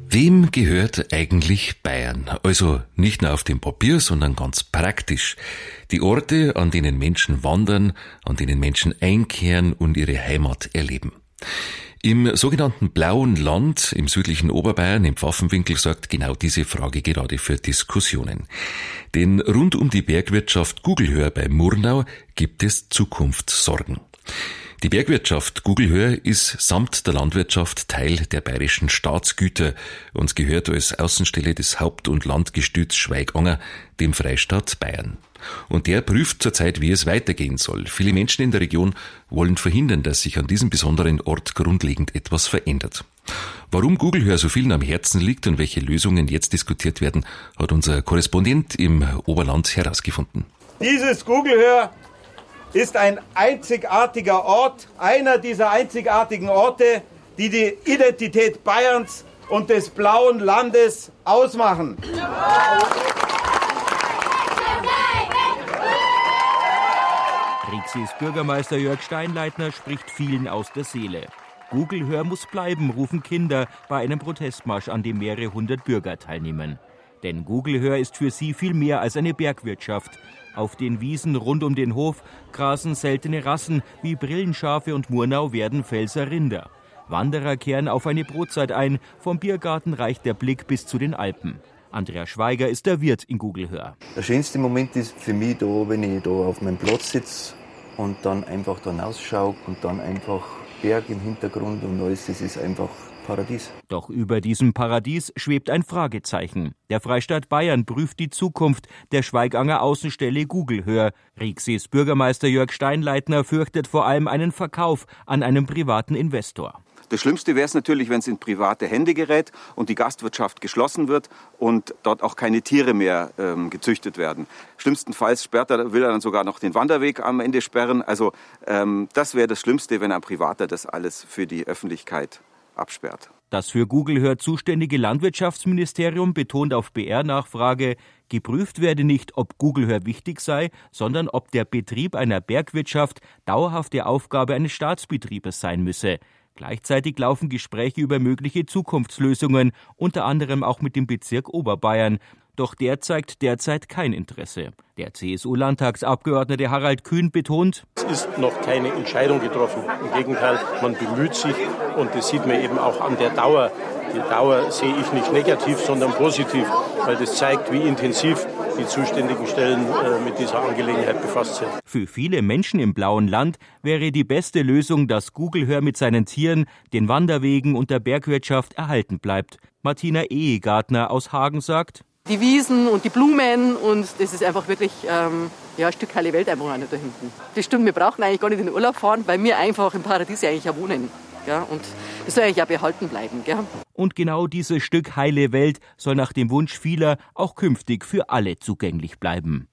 Wem gehört eigentlich Bayern? Also nicht nur auf dem Papier, sondern ganz praktisch. Die Orte, an denen Menschen wandern, an denen Menschen einkehren und ihre Heimat erleben. Im sogenannten Blauen Land im südlichen Oberbayern, im Pfaffenwinkel, sorgt genau diese Frage gerade für Diskussionen. Denn rund um die Bergwirtschaft Gugelhöher bei Murnau gibt es Zukunftssorgen. Die Bergwirtschaft Gugelhöher ist samt der Landwirtschaft Teil der bayerischen Staatsgüter und gehört als Außenstelle des Haupt- und Landgestüts Schweiganger dem Freistaat Bayern. Und der prüft zurzeit, wie es weitergehen soll. Viele Menschen in der Region wollen verhindern, dass sich an diesem besonderen Ort grundlegend etwas verändert. Warum Gugelhöher so vielen am Herzen liegt und welche Lösungen jetzt diskutiert werden, hat unser Korrespondent im Oberland herausgefunden. Dieses Gugelhöher ist ein einzigartiger Ort, einer dieser einzigartigen Orte, die die Identität Bayerns und des Blauen Landes ausmachen. Rixis Bürgermeister Jörg Steinleitner spricht vielen aus der Seele. Gugelhöher muss bleiben, rufen Kinder bei einem Protestmarsch, an dem mehrere hundert Bürger teilnehmen. Denn Gugelhöher ist für sie viel mehr als eine Bergwirtschaft. Auf den Wiesen rund um den Hof grasen seltene Rassen wie Brillenschafe und Murnau werden Pfälzer Rinder. Wanderer kehren auf eine Brotzeit ein, vom Biergarten reicht der Blick bis zu den Alpen. Andreas Schweiger ist der Wirt in Gugelhöher. Der schönste Moment ist für mich da, wenn ich da auf meinem Platz sitze und dann einfach da rausschaue und dann einfach Berg im Hintergrund und alles, das ist einfach Paradies. Doch über diesem Paradies schwebt ein Fragezeichen. Der Freistaat Bayern prüft die Zukunft der Schweiganger Außenstelle Gugelhöher. Rixis Bürgermeister Jörg Steinleitner fürchtet vor allem einen Verkauf an einen privaten Investor. Das Schlimmste wäre es natürlich, wenn es in private Hände gerät und die Gastwirtschaft geschlossen wird und dort auch keine Tiere mehr gezüchtet werden. Schlimmstenfalls will er dann sogar noch den Wanderweg am Ende sperren. Also das wäre das Schlimmste, wenn ein Privater das alles für die Öffentlichkeit absperrt. Das für Gugelhöher zuständige Landwirtschaftsministerium betont auf BR-Nachfrage, geprüft werde nicht, ob Gugelhöher wichtig sei, sondern ob der Betrieb einer Bergwirtschaft dauerhafte Aufgabe eines Staatsbetriebes sein müsse. Gleichzeitig laufen Gespräche über mögliche Zukunftslösungen, unter anderem auch mit dem Bezirk Oberbayern. Doch der zeigt derzeit kein Interesse. Der CSU-Landtagsabgeordnete Harald Kühn betont: Es ist noch keine Entscheidung getroffen. Im Gegenteil, man bemüht sich und das sieht man eben auch an der Dauer. Die Dauer sehe ich nicht negativ, sondern positiv, weil das zeigt, wie intensiv die zuständigen Stellen mit dieser Angelegenheit befasst sind. Für viele Menschen im Blauen Land wäre die beste Lösung, dass Gugelhöher mit seinen Tieren, den Wanderwegen und der Bergwirtschaft erhalten bleibt. Martina Ehegartner aus Hagen sagt: Die Wiesen und die Blumen und das ist einfach wirklich ein Stück heile Welt einfach da hinten. Das stimmt, wir brauchen eigentlich gar nicht in den Urlaub fahren, weil wir einfach im Paradies eigentlich ja wohnen. Ja, und das soll eigentlich auch behalten bleiben. Gell? Und genau dieses Stück heile Welt soll nach dem Wunsch vieler auch künftig für alle zugänglich bleiben.